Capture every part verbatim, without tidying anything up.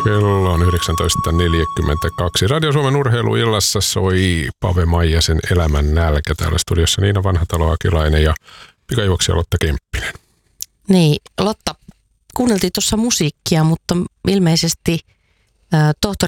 Kello on yhdeksäntoista neljäkymmentäkaksi. Radio Suomen urheiluillassa soi Pave Maijasen Elämän nälkä. Täällä studiossa Niina Vanhatalo, Akilainen ja pikajuoksija Lotta Kemppinen. Niin, Lotta, kuunneltiin tuossa musiikkia, mutta ilmeisesti äh,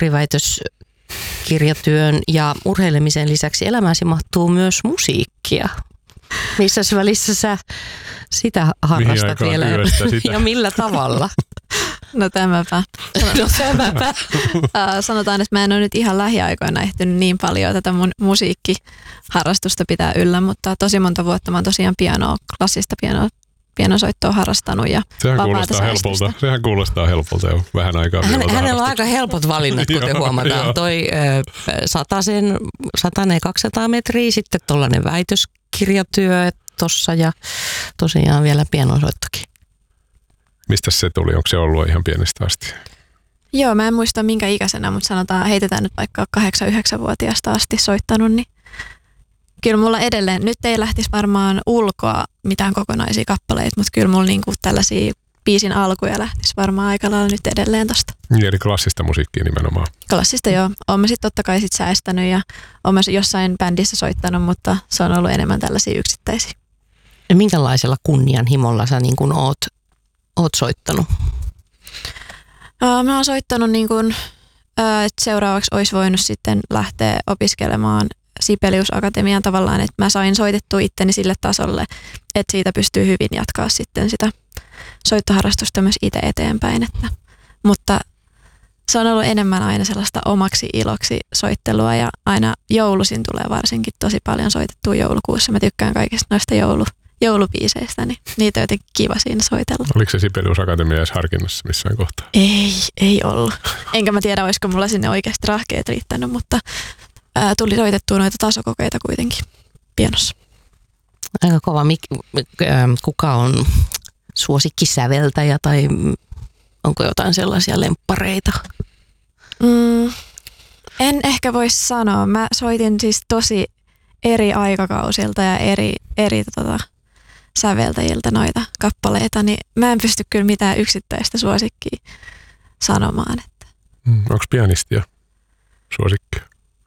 tohtoriväitöskirjatyön ja urheilemisen lisäksi elämääsi mahtuu myös musiikkia. Missä välissä sä sitä harrastat vielä sitä? Ja millä tavalla? No tämäpä. No tämäpä. Sanotaan, että mä en ole nyt ihan lähiaikoina ehtinyt niin paljon tätä mun musiikkiharrastusta pitää yllä, mutta tosi monta vuotta mä oon tosiaan pianoa, klassista pianoa, pianosoittoa harrastanut ja Sehän kuulostaa helpolta. Sehän kuulostaa helpolta jo vähän aikaa. Hän, hänellä on aika helpot valinnat, kuten huomataan. Toi satasen, satanen kaksisataa metriä, sitten tollainen väitöskirjatyö tossa ja tosiaan vielä pianosoittokin. Mistä se tuli? Onko se ollut ihan pienestä asti? Joo, mä en muista minkä ikäisenä, mutta sanotaan, heitetään nyt vaikka kahdeksan-yhdeksän-vuotiaasta asti soittanut, niin kyllä mulla edelleen, nyt ei lähtisi varmaan ulkoa mitään kokonaisia kappaleita, mutta kyllä mulla niinku tällaisia biisin alkuja lähtisi varmaan aika lailla nyt edelleen tosta. Eli klassista musiikkia nimenomaan. Klassista joo. Oon mä sitten totta kai sit säästänyt ja oon mä jossain bändissä soittanut, mutta se on ollut enemmän tällaisia yksittäisiä. Ja minkälaisella kunnianhimolla sä niin kun oot, oot soittanut? Uh, mä oon soittanut niin kun, uh, että seuraavaksi olisi voinut sitten lähteä opiskelemaan Sibelius Akatemiaan tavallaan, että mä sain soitettua itteni sille tasolle, että siitä pystyy hyvin jatkaa sitten sitä soittoharrastusta myös itse eteenpäin. Että, mutta se on ollut enemmän aina sellaista omaksi iloksi soittelua ja aina joulusin tulee varsinkin tosi paljon soitettua joulukuussa. Mä tykkään kaikista noista joulu, joulubiiseistä, niin niitä on jotenkin kiva siinä soitella. Oliko se Sibelius Akatemia edes harkinnassa missään kohtaa? Ei, ei ollut. Enkä mä tiedä, olisiko mulla sinne oikeasti rahkeet riittänyt, mutta ää, tuli soitettua noita tasokokeita kuitenkin pianossa. Aika kova. Mik- kuka on suosikkisäveltäjä tai onko jotain sellaisia lemppareita? Mm, en ehkä voisi sanoa. Mä soitin siis tosi eri aikakausilta ja eri, eri tota, säveltäjiltä noita kappaleita, niin mä en pysty kyllä mitään yksittäistä suosikkia sanomaan. Että. Mm, onko pianistia suosikkia?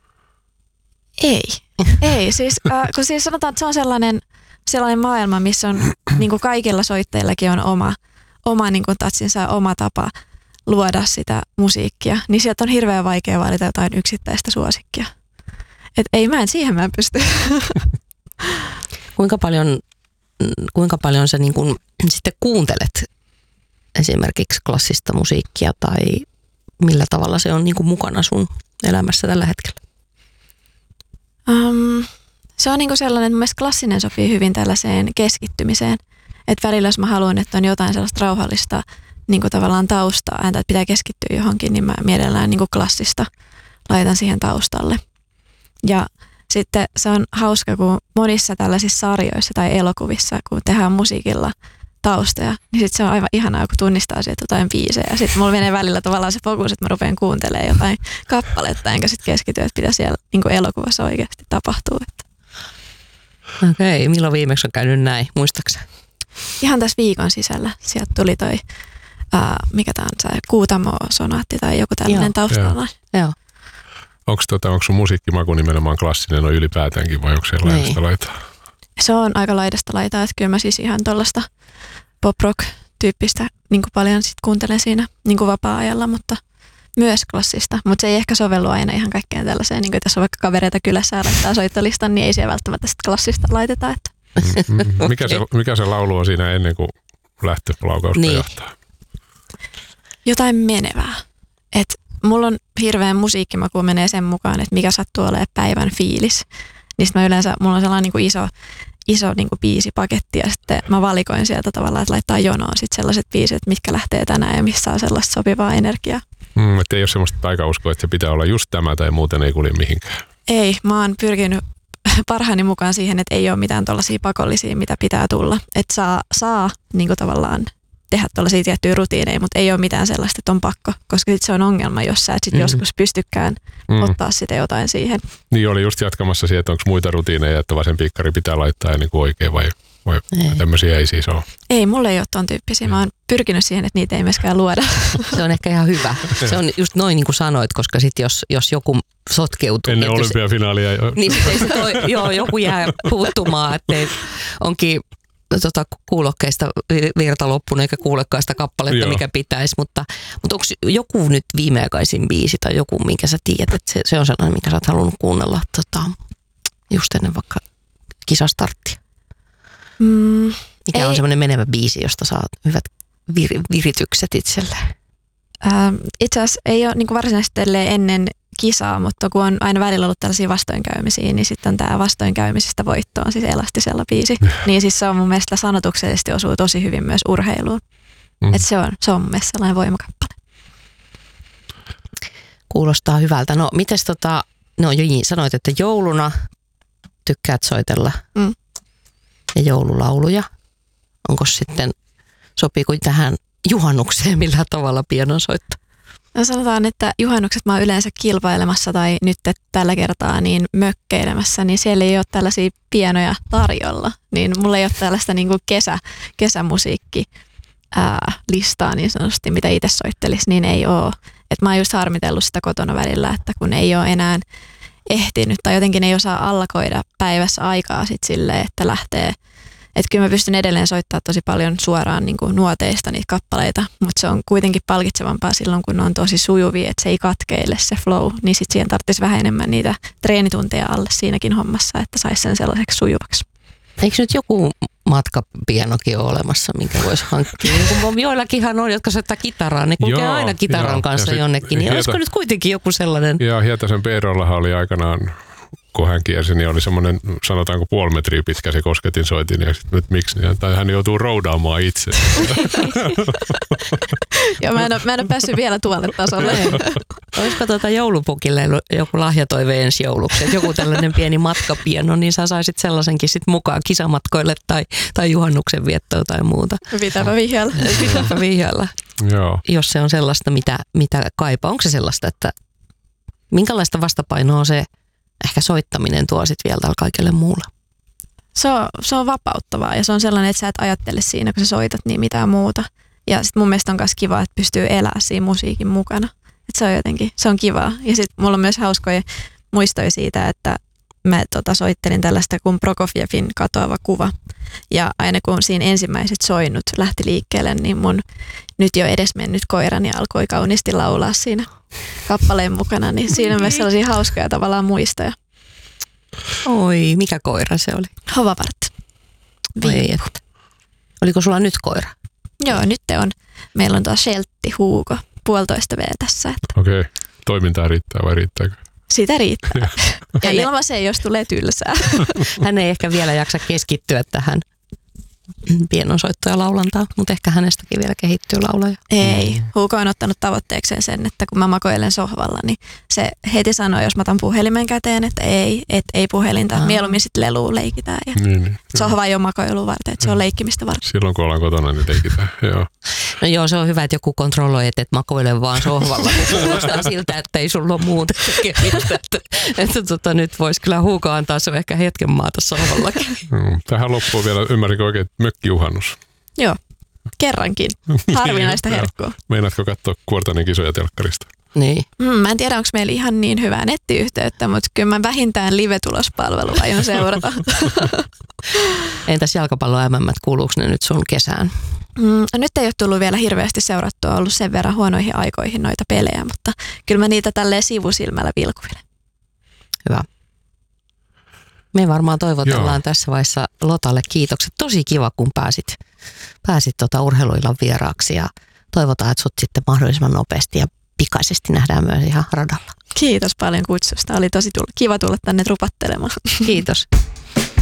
Ei. Ei. Siis, äh, kun siis sanotaan, että se on sellainen, sellainen maailma, missä on niin kuin kaikilla soittajillakin on oma, oma niin kuin tatsinsa ja oma tapa luoda sitä musiikkia, niin sieltä on hirveän vaikea valita jotain yksittäistä suosikkia. Et ei mä en, siihen mä en pysty. Kuinka paljon, kuinka paljon sä niin kun sitten kuuntelet esimerkiksi klassista musiikkia tai millä tavalla se on niin kun mukana sun elämässä tällä hetkellä? Um, se on niin kuin sellainen, että mun mielestä klassinen sopii hyvin tällaiseen keskittymiseen. Että välillä jos mä haluan, että on jotain sellaista rauhallista niin kuin tavallaan taustaa, ääntä, että pitää keskittyä johonkin, niin mä mielellään niin kuin klassista laitan siihen taustalle. Ja sitten se on hauska, kun monissa tällaisissa sarjoissa tai elokuvissa, kun tehdään musiikilla taustoja, niin sitten se on aivan ihanaa, kun tunnistaa sieltä jotain biisejä. Sitten mulla menee välillä tavallaan se fokus, että mä rupean kuuntelemaan jotain kappaletta, enkä sitten keskity, että mitä siellä niin kuin elokuvassa oikeasti tapahtuu. Okei, milloin viimeksi on käynyt näin, muistaakseni? Ihan tässä viikon sisällä. Sieltä tuli toi, ää, mikä tämä on, se Kuutamo-sonaatti tai joku tällainen taustalla. Joo. Onko tota, sun musiikkimaku nimenomaan klassinen no ylipäätäänkin vai onko se laidasta laitaa? Se on aika laidasta laitaa, että kyllä mä siis ihan tuollaista pop-rock-tyyppistä niin kuin paljon sit kuuntelen siinä niin kuin vapaa-ajalla, mutta myös klassista. Mutta se ei ehkä sovellu aina ihan kaikkeen tällaiseen, niin kuin jos on vaikka kavereita kylässä ja laittaa soittolistan, niin ei siellä välttämättä sit klassista laiteta. Että. Mm-hmm. Mikä, se, mikä se laulu on siinä ennen kuin lähtölaukausta niin johtaa? Jotain menevää. Et mulla on hirveän musiikkimaku menee sen mukaan, että mikä sattuu olemaan päivän fiilis. Niin mä yleensä, mulla on sellainen niin kuin iso, iso niin kuin biisipaketti ja sitten mä valikoin sieltä tavallaan, että laittaa jonoon sit sellaiset biisit, mitkä lähtee tänään ja missä on sellaista sopivaa energiaa. Mm, että ei ole semmoista taikauskoa, että se pitää olla just tämä tai muuten ei kulje mihinkään. Ei, mä oon pyrkinyt parhaani mukaan siihen, että ei ole mitään tollaisia pakollisia, mitä pitää tulla. Että saa, saa niin kuin tavallaan tehdä tuollaisia tiettyjä rutiineja, mutta ei ole mitään sellaista, että on pakko, koska sit se on ongelma, jos sä et sit mm. joskus pystykään mm. ottaa sitä jotain siihen. Niin oli just jatkamassa siihen, että onko muita rutiineja, että vasen piikkari pitää laittaa niin kuin oikein vai, Vai Ei. tämmöisiä ei siis ole? Ei, mulla ei ole ton tyyppisiä. Mä oon pyrkinyt siihen, että niitä ei myöskään luoda. Se on ehkä ihan hyvä. Se on just noin niin kuin sanoit, koska sit jos, jos joku sotkeutuu. Ennen jos, olympiafinaalia jo. niin sit ei se toi, joo, joku jää puuttumaan, että onkin tota, kuulokkeista virta loppunut eikä kuulekaan sitä kappaletta, joo. mikä pitäisi. Mutta, mutta onko joku nyt viimeaikaisin biisi tai joku, minkä sä tiedät, että se, se on sellainen, minkä sä oot halunnut kuunnella tota, just ennen vaikka kisastarttia? Mm, Mikä ei. on semmoinen menevä biisi, josta saat hyvät vir- viritykset itselleen? Ähm, itse asiassa ei ole niin varsinaisesti ennen kisaa, mutta kun on aina välillä ollut tällaisia vastoinkäymisiä, niin sitten on tämä vastoinkäymisistä voittoon, siis Elastisella biisi. Niin siis se on mun mielestä sanotuksellisesti osuu tosi hyvin myös urheiluun. Mm. Että se on, se on mun mielestä sellainen voimakappale. Kuulostaa hyvältä. No mites tota, no niin, sanoit, että jouluna tykkäät soitella mm. ja joululauluja. Onko sitten, sopiiko tähän juhannukseen millään tavalla pianonsoitto? No sanotaan, että juhannukset mä oon yleensä kilpailemassa tai nyt tällä kertaa niin mökkeilemässä, niin siellä ei ole tällaisia pienoja tarjolla. Niin mulla ei ole tällaista niin kuin kesä, kesämusiikki ää, listaa niin sanotusti, mitä itse soittelisi, niin ei ole. Et mä oon just harmitellut sitä kotona välillä, että kun ei ole enää ehtinyt tai jotenkin ei osaa allakoida päivässä aikaa sit silleen, että lähtee. Että kyllä mä pystyn edelleen soittamaan tosi paljon suoraan niin kuin nuoteista niitä kappaleita, mutta se on kuitenkin palkitsevampaa silloin, kun ne on tosi sujuvia, että se ei katkeile se flow, niin sitten siihen tarvitsisi vähän enemmän niitä treenitunteja alle siinäkin hommassa, että saisi sen sellaiseksi sujuvaksi. Eikö nyt joku matkapianokin ole olemassa, minkä voisi hankkia? Niin joillakinhan on, jotka soittaa kitaraa, ne kulkee joo, aina kitaran joo. kanssa jonnekin, niin Hieta, olisiko nyt kuitenkin joku sellainen? Joo, Hietasen Peerollahan oli aikanaan, kun hän kiersi, niin oli semmoinen, sanotaanko puoli metriä pitkä se kosketin soitin, ja sitten nyt miksi, niin, tai hän joutuu roudaamaan itse. Joo, mä en, ole, mä en ole päässyt vielä tuolle tasolle. Olisiko tuota joulupukille joku lahjatoive ensi jouluksi, että joku tällainen pieni matkapiano, niin sä saisit sellaisenkin sit mukaan kisamatkoille tai, tai juhannuksen viettoon tai muuta. Pitääpä vihjailla. Pitääpä vihjailla. Joo. Jos se on sellaista, mitä, mitä kaipaa. Onko se sellaista, että minkälaista vastapainoa se ehkä soittaminen tuo sitten vielä kaikelle muulle? Se on, se on vapauttavaa ja se on sellainen, että sä et ajattele siinä, kun sä soitat, niin mitään muuta. Ja sitten mun mielestä on myös kiva, että pystyy elämään siinä musiikin mukana. Että se on jotenkin, se on kivaa. Ja sitten mulla on myös hauskoja muistoja siitä, että mä tota, soittelin tällaista kuin Prokofievin Katoava kuva. Ja aina kun siinä ensimmäiset soinnut lähti liikkeelle, niin mun nyt jo edesmennyt koirani alkoi kauniisti laulaa siinä kappaleen mukana. Niin siinä on myös sellaisia hauskoja tavallaan muistoja. Oi, mikä koira se oli? Hovavart. Oliko sulla nyt koira? Joo, nyt on. Meillä on tuo Sheltti Huuko, puolitoista V tässä. Okei, okay. Toimintaa riittää vai riittääkö? Sitä riittää. Ja ilman se, jos tulee tylsää. Hän ei ehkä vielä jaksa keskittyä tähän pianonsoittoon ja laulantaan, mutta ehkä hänestäkin vielä kehittyy laulaja. Ei. Huuko on ottanut tavoitteekseen sen, että kun mä makoilen sohvalla, niin se heti sanoo, jos mä otan puhelimen käteen, että ei, et ei puhelinta. Aa. Mieluummin sitten leluun leikitään. Ja niin, niin, sohva ei ole makoilua varten, että se on leikkimistä varten. Silloin kun ollaan kotona, niin leikitään. Joo. No joo, se on hyvä, että joku kontrolloi, että et makoile vaan sohvalla, kun kuulostaa siltä, että ei sulla ole muuta tekemistä. Että, että tota, nyt voisi kyllä Huuko antaa se ehkä hetken maata sohvallakin. Tähän loppuun vielä, ymmärrinkö oikein, mökkijuhannus? Joo, kerrankin. Harvinaista herkkua. Meinaatko katsoa Kuortanen kisoja telkkarista? Niin. Mm, mä en tiedä, onko meillä ihan niin hyvää nettiyhteyttä, mutta kyllä mä vähintään live-tulospalvelua aion seurata. Entäs jalkapallon M M:t, kuuluuko ne nyt sun kesään? Mm, nyt ei ole tullut vielä hirveästi seurattua, ollut sen verran huonoihin aikoihin noita pelejä, mutta kyllä mä niitä tälleen sivusilmällä vilkuilen. Hyvä. Me varmaan toivotellaan Joo. tässä vaiheessa Lotalle kiitokset. Tosi kiva, kun pääsit, pääsit tuota urheiluillan vieraaksi ja toivotaan, että sut sitten mahdollisimman nopeasti ja pikaisesti nähdään myös ihan radalla. Kiitos paljon kutsusta. Oli tosi tulla, kiva tulla tänne rupattelemaan. Kiitos.